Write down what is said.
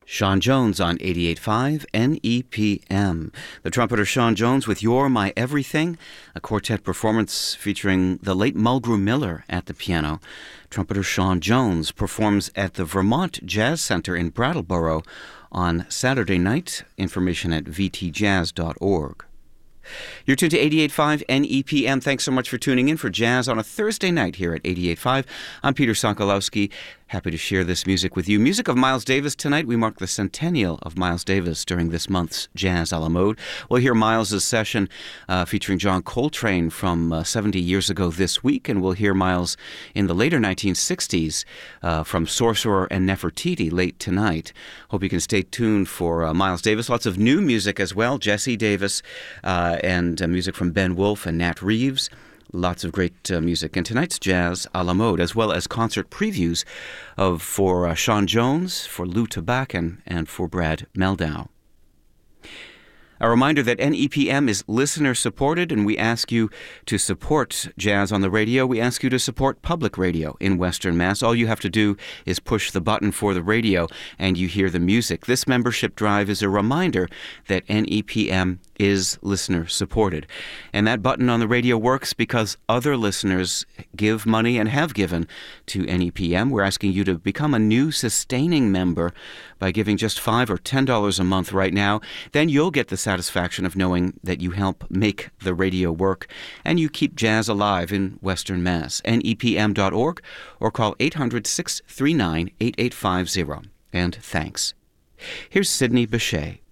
Sean Jones on 88.5 NEPM. The trumpeter Sean Jones with You're My Everything, a quartet performance featuring the late Mulgrew Miller at the piano. Trumpeter Sean Jones performs at the Vermont Jazz Center in Brattleboro on Saturday night. Information at vtjazz.org. You're tuned to 88.5 NEPM. Thanks so much for tuning in for Jazz on a Thursday night here at 88.5. I'm Peter Sokolowski. Happy to share this music with you. Music of Miles Davis tonight. We mark the centennial of Miles Davis during this month's Jazz a la Mode. We'll hear Miles' session featuring John Coltrane from 70 years ago this week, and we'll hear Miles in the later 1960s from Sorcerer and Nefertiti late tonight. Hope you can stay tuned for Miles Davis. Lots of new music as well. Jesse Davis and music from Ben Wolfe and Nat Reeves. Lots of great music. And tonight's Jazz a la Mode, as well as concert previews for Sean Jones, for Lou Tabak, and for Brad Meldau. A reminder that NEPM is listener-supported, and we ask you to support Jazz on the Radio. We ask you to support public radio in Western Mass. All you have to do is push the button for the radio, and you hear the music. This membership drive is a reminder that NEPM is listener-supported. And that button on the radio works because other listeners give money and have given to NEPM. We're asking you to become a new sustaining member by giving just $5 or $10 a month right now. Then you'll get the satisfaction of knowing that you help make the radio work and you keep jazz alive in Western Mass. NEPM.org or call 800-639-8850. And thanks. Here's Sidney Bechet.